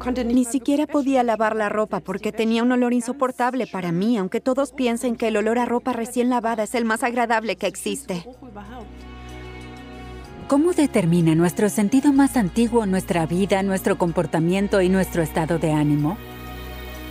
Ni siquiera podía lavar la ropa porque tenía un olor insoportable para mí, aunque todos piensen que el olor a ropa recién lavada es el más agradable que existe. ¿Cómo determina nuestro sentido más antiguo nuestra vida, nuestro comportamiento y nuestro estado de ánimo?